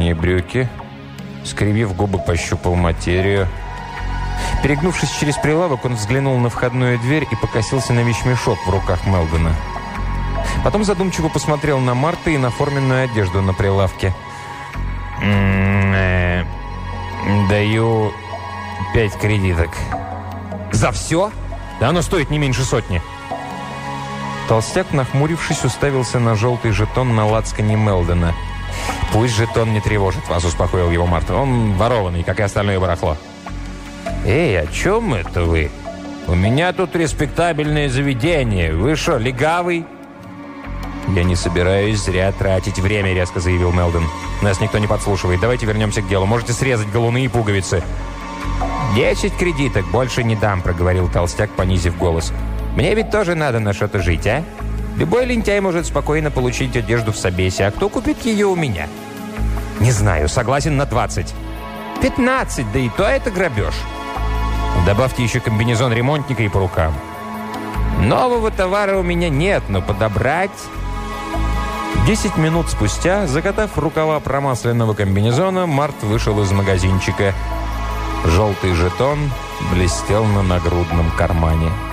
синие брюки. Скривив губы, пощупал материю. Перегнувшись через прилавок, он взглянул на входную дверь и покосился на вещмешок в руках Мелдона. Потом задумчиво посмотрел на Марта и на форменную одежду на прилавке. «Даю 5 кредиток». «За все? Да оно стоит не меньше 100». Толстяк, нахмурившись, уставился на желтый жетон на лацкане Мелдона. «Пусть жетон не тревожит вас», — успокоил его Март. «Он ворованный, как и остальное барахло». «Эй, о чем это вы? У меня тут респектабельное заведение. Вы что, легавый?» «Я не собираюсь зря тратить время», — резко заявил Мелдон. «Нас никто не подслушивает. Давайте вернемся к делу. Можете срезать галуны и пуговицы». 10 кредиток больше не дам», — проговорил толстяк, понизив голос. «Мне ведь тоже надо на что-то жить, а? Любой лентяй может спокойно получить одежду в собесе, а кто купит ее у меня?» «Не знаю, согласен на 20». 15, да и то это грабеж. Добавьте еще комбинезон ремонтника и по рукам. Нового товара у меня нет, но подобрать...» 10 минут спустя, закатав рукава промасленного комбинезона, Март вышел из магазинчика. Желтый жетон блестел на нагрудном кармане.